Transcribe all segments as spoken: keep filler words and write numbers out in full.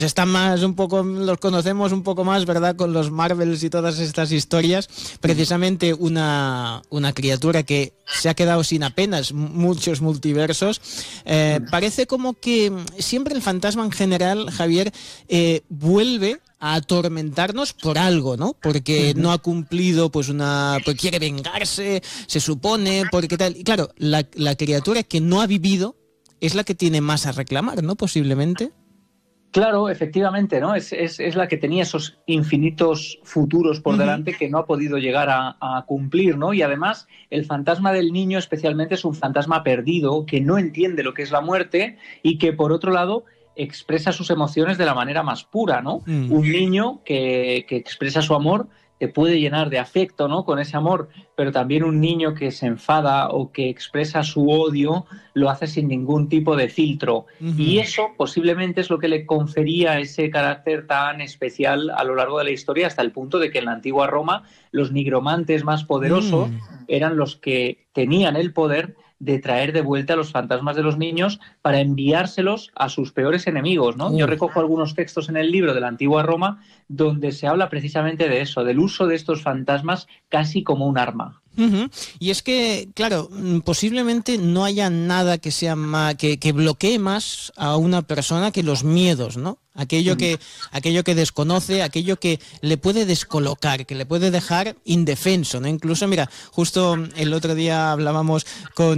Están más un poco, los conocemos un poco más, ¿verdad? Con los Marvels y todas estas historias. Precisamente una, una criatura que se ha quedado sin apenas muchos multiversos. Eh, parece como que siempre el fantasma en general, Javier, eh, vuelve a atormentarnos por algo, ¿no? Porque no ha cumplido, pues una, pues quiere vengarse, se supone, porque tal. Y claro, la, la criatura que no ha vivido es la que tiene más a reclamar, ¿no? Posiblemente. Claro, efectivamente, ¿no? Es, es, es la que tenía esos infinitos futuros por uh-huh. delante que no ha podido llegar a, a cumplir, ¿no? Y además, el fantasma del niño especialmente es un fantasma perdido que no entiende lo que es la muerte y que, por otro lado, expresa sus emociones de la manera más pura, ¿no? Uh-huh. Un niño que, que expresa su amor te puede llenar de afecto, ¿no? Con ese amor, pero también un niño que se enfada o que expresa su odio lo hace sin ningún tipo de filtro. Uh-huh. Y eso posiblemente es lo que le confería ese carácter tan especial a lo largo de la historia, hasta el punto de que en la antigua Roma los nigromantes más poderosos uh-huh. eran los que tenían el poder de traer de vuelta a los fantasmas de los niños para enviárselos a sus peores enemigos, ¿no? Uh. Yo recojo algunos textos en el libro de la antigua Roma donde se habla precisamente de eso, del uso de estos fantasmas casi como un arma. Uh-huh. Y es que, claro, posiblemente no haya nada que sea más, que, que bloquee más a una persona que los miedos, ¿no? Aquello que, aquello que desconoce, aquello que le puede descolocar, que le puede dejar indefenso, ¿no? Incluso, mira, justo el otro día hablábamos con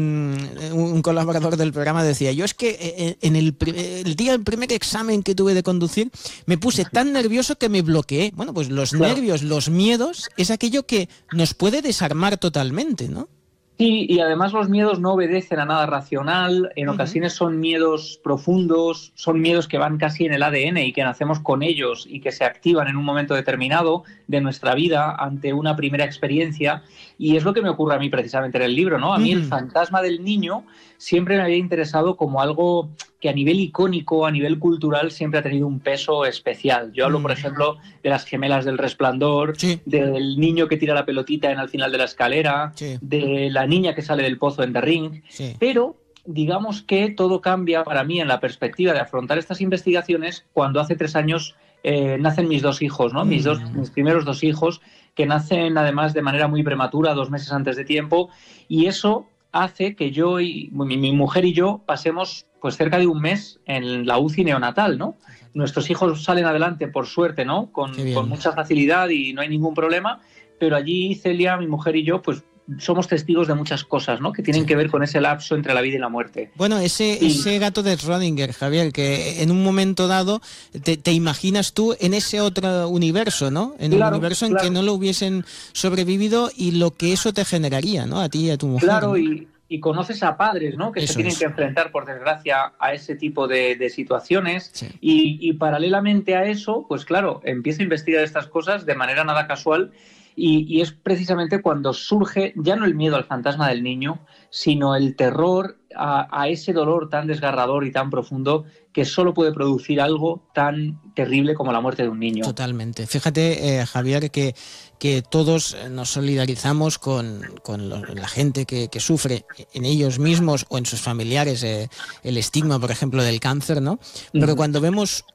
un colaborador del programa, decía, yo es que en el, el día del primer examen que tuve de conducir me puse tan nervioso que me bloqueé. Bueno, pues los claro. nervios, los miedos, es aquello que nos puede desarmar totalmente, ¿no? Sí, y además los miedos no obedecen a nada racional, en uh-huh. ocasiones son miedos profundos, son miedos que van casi en el A D N y que nacemos con ellos y que se activan en un momento determinado de nuestra vida ante una primera experiencia, y es lo que me ocurre a mí precisamente en el libro, ¿no? A mí uh-huh. el fantasma del niño siempre me había interesado como algo que a nivel icónico, a nivel cultural, siempre ha tenido un peso especial. Yo hablo, por ejemplo, de las gemelas del Resplandor, sí. del niño que tira la pelotita en al final de la escalera, sí. de la niña que sale del pozo en The Ring, sí. pero digamos que todo cambia para mí en la perspectiva de afrontar estas investigaciones cuando hace tres años eh, nacen mis dos hijos, ¿no? Mm. Mis, dos, mis primeros dos hijos, que nacen además de manera muy prematura, dos meses antes de tiempo, y eso hace que yo y mi, mi mujer y yo pasemos pues cerca de un mes en la U C I neonatal, ¿no? Nuestros hijos salen adelante, por suerte, ¿no? Con, con mucha facilidad y no hay ningún problema, pero allí Celia, mi mujer y yo, pues somos testigos de muchas cosas, ¿no? Que tienen sí. que ver con ese lapso entre la vida y la muerte. Bueno, ese, y... ese gato de Schrödinger, Javier, que en un momento dado te, te imaginas tú en ese otro universo, ¿no? En claro, el universo en claro. que no lo hubiesen sobrevivido y lo que eso te generaría, ¿no? A ti y a tu mujer. Claro, ¿no? y... y conoces a padres, ¿no? Que Eso se tienen es. que enfrentar, por desgracia, a ese tipo de, de situaciones. Sí. Y, y paralelamente a eso, pues claro, empiezo a investigar estas cosas de manera nada casual y, y es precisamente cuando surge ya no el miedo al fantasma del niño, sino el terror a, a ese dolor tan desgarrador y tan profundo que solo puede producir algo tan terrible como la muerte de un niño. Totalmente. Fíjate, eh, Javier, que, que todos nos solidarizamos con, con lo, la gente que, que sufre en ellos mismos o en sus familiares eh, el estigma, por ejemplo, del cáncer, ¿no? Pero uh-huh. cuando vemos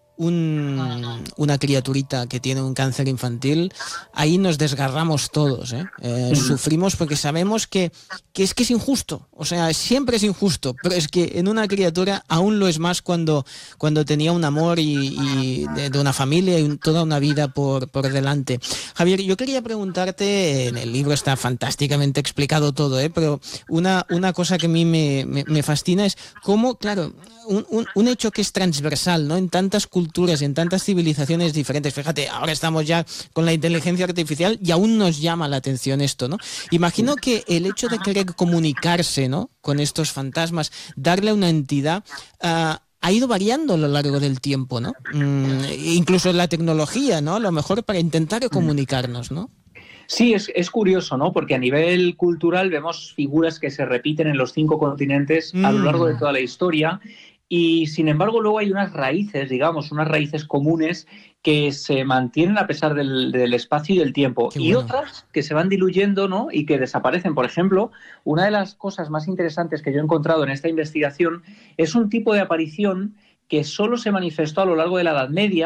un, una criaturita que tiene un cáncer infantil, ahí nos desgarramos todos, ¿eh? Eh, uh-huh. Sufrimos porque sabemos que, que es que es injusto, o sea, siempre es injusto, pero es que en una criatura aún lo es más cuando, cuando tenía un amor y, y de, de una familia y toda una vida por, por delante. Javier, yo quería preguntarte, en el libro está fantásticamente explicado todo, ¿eh? Pero una, una cosa que a mí me, me, me fascina es cómo, claro, un, un, un hecho que es transversal, ¿no? En tantas culturas, en tantas civilizaciones diferentes. Fíjate, ahora estamos ya con la inteligencia artificial y aún nos llama la atención esto, ¿no? Imagino que el hecho de querer comunicarse, ¿no? Con estos fantasmas, darle una entidad, uh, ha ido variando a lo largo del tiempo, ¿no? Mm, incluso la tecnología, ¿no? A lo mejor para intentar comunicarnos, ¿no? Sí, es, es curioso, ¿no? Porque a nivel cultural vemos figuras que se repiten en los cinco continentes mm. a lo largo de toda la historia. Y sin embargo luego hay unas raíces, digamos, unas raíces comunes que se mantienen a pesar del, del espacio y del tiempo. Qué y bueno. Otras que se van diluyendo, ¿no? Y que desaparecen. Por ejemplo, una de las cosas más interesantes que yo he encontrado en esta investigación es un tipo de aparición que solo se manifestó a lo largo de la Edad Media